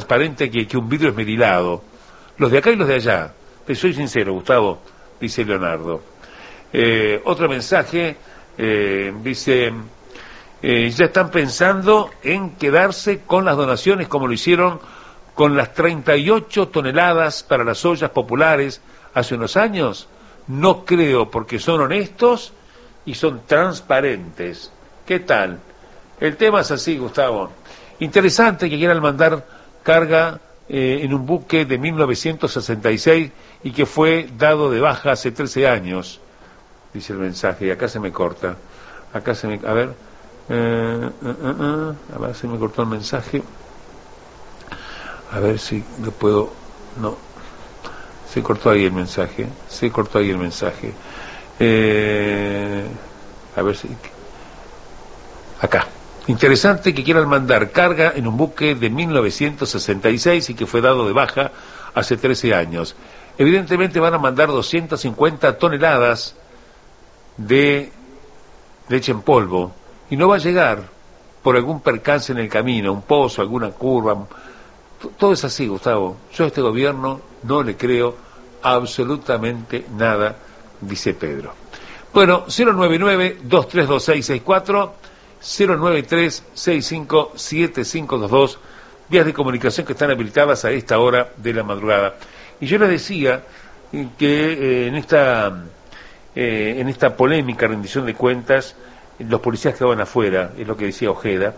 transparente que un vidrio esmerilado. Los de acá y los de allá. Te soy sincero, Gustavo, dice Leonardo. Otro mensaje, dice, ya están pensando en quedarse con las donaciones como lo hicieron con las 38 toneladas para las ollas populares hace unos años. No creo, porque son honestos y son transparentes. ¿Qué tal? El tema es así, Gustavo. Interesante que quieran mandar carga en un buque de 1966 y que fue dado de baja hace 13 años, dice el mensaje, y acá se me corta. Acá se me... A ver, se me cortó el mensaje. A ver si lo puedo... No, se cortó ahí el mensaje. A ver si... Acá. Interesante que quieran mandar carga en un buque de 1966 y que fue dado de baja hace 13 años. Evidentemente van a mandar 250 toneladas de leche en polvo y no va a llegar por algún percance en el camino, un pozo, alguna curva. Todo es así, Gustavo. Yo a este gobierno no le creo absolutamente nada, dice Pedro. Bueno, 099-232664, 093-657522, vías de comunicación que están habilitadas a esta hora de la madrugada. Y yo les decía que en esta polémica rendición de cuentas, los policías que estaban afuera, es lo que decía Ojeda,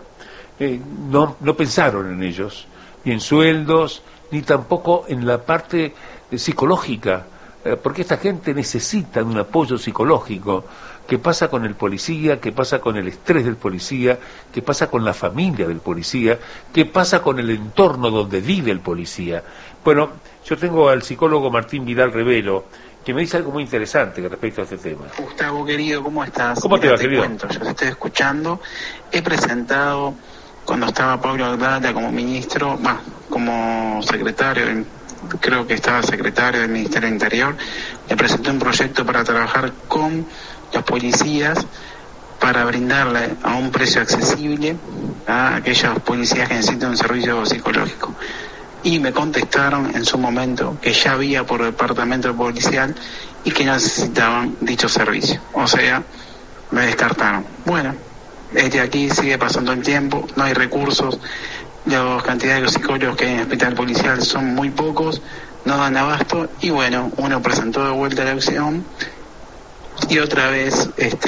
no pensaron en ellos, ni en sueldos, ni tampoco en la parte psicológica, porque esta gente necesita de un apoyo psicológico. ¿Qué pasa con el policía? ¿Qué pasa con el estrés del policía? ¿Qué pasa con la familia del policía? ¿Qué pasa con el entorno donde vive el policía? Bueno, yo tengo al psicólogo Martín Vidal Revelo, que me dice algo muy interesante respecto a este tema. Gustavo, querido, ¿cómo estás? ¿Cómo te va, querido? Cuento, yo te estoy escuchando. He presentado, cuando estaba Pablo Algada como ministro, como secretario, creo que estaba secretario del Ministerio del Interior, le presenté un proyecto para trabajar con los policías para brindarle a un precio accesible a aquellos policías que necesitan un servicio psicológico. Y me contestaron en su momento que ya había por departamento policial y que no necesitaban dicho servicio. O sea, me descartaron. Bueno, desde aquí sigue pasando el tiempo, no hay recursos, la cantidad de los psicólogos que hay en el hospital policial son muy pocos, no dan abasto, y bueno, uno presentó de vuelta la opción y otra vez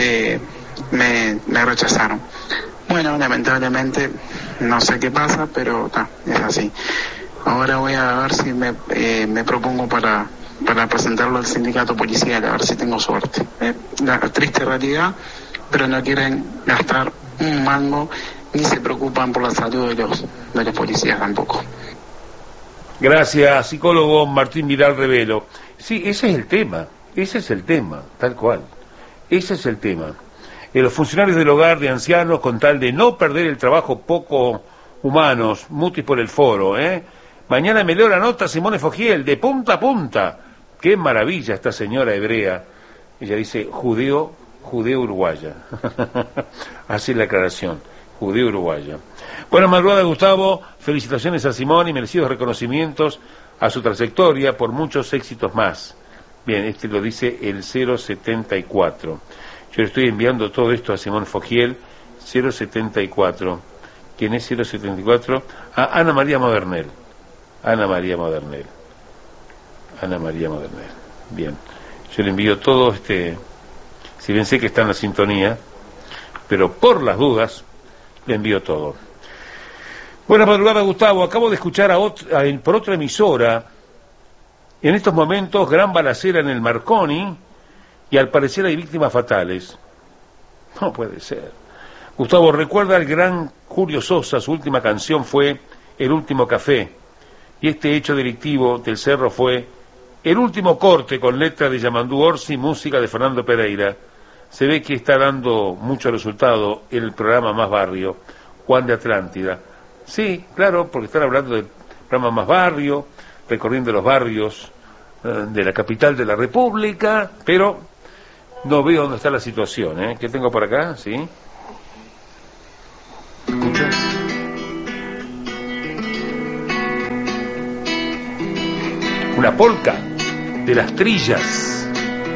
me rechazaron. Bueno, lamentablemente no sé qué pasa, pero es así. Ahora voy a ver si me propongo para presentarlo al sindicato policial, a ver si tengo suerte. La triste realidad, pero no quieren gastar un mango ni se preocupan por la salud de los policías tampoco. Gracias, psicólogo Martín Vidal Revelo. Sí, ese es el tema, tal cual. Ese es el tema. Los funcionarios del hogar de ancianos, con tal de no perder el trabajo, poco humanos, mutis por el foro, Mañana me leo la nota Simone Fogiel, de punta a punta. Qué maravilla esta señora hebrea. Ella dice judeo uruguaya. Así la aclaración, judeo uruguaya. Buena madrugada, Gustavo. Felicitaciones a Simone y merecidos reconocimientos a su trayectoria por muchos éxitos más. Bien, lo dice el 074. Yo le estoy enviando todo esto a Simone Fogiel, 074. ¿Quién es 074? A Ana María Modernel. Bien, yo le envío todo si bien sé que está en la sintonía, pero por las dudas le envío todo. Buena madrugada, Gustavo. Acabo de escuchar por otra emisora, en estos momentos, gran balacera en el Marconi, y al parecer hay víctimas fatales. No puede ser. Gustavo, recuerda al gran Julio Sosa, su última canción fue El último café. Y este hecho delictivo del Cerro fue El último corte, con letra de Yamandú Orsi, música de Fernando Pereira. Se ve que está dando mucho resultado el programa Más Barrio, Juan de Atlántida. Sí, claro, porque están hablando del programa Más Barrio, recorriendo los barrios de la capital de la República, pero no veo dónde está la situación, ¿Qué tengo por acá? ¿Sí? ¿Escucho? una polca de las Trillas.